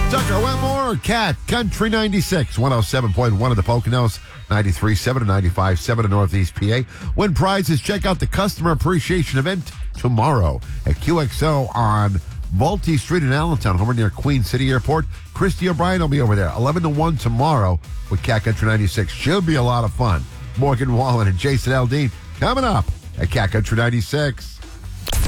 Tucker Wetmore, Cat Country 96, 107.1 of the Poconos, 93.7 and 95.7 in Northeast PA. Win prizes. Check out the Customer Appreciation Event tomorrow at QXO on Vultee Street in Allentown, over near Queen City Airport. Christy O'Brien will be over there 11 to 1 tomorrow with Cat Country 96. Should be a lot of fun. Morgan Wallen and Jason Aldean coming up at Cat Country 96.